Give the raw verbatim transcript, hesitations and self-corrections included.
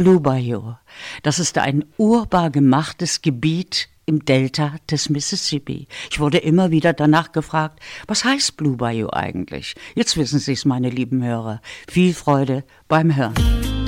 Blue Bayou. Das ist ein urbar gemachtes Gebiet im Delta des Mississippi. Ich wurde immer wieder danach gefragt, was heißt Blue Bayou eigentlich? Jetzt wissen Sie es, meine lieben Hörer. Viel Freude beim Hören.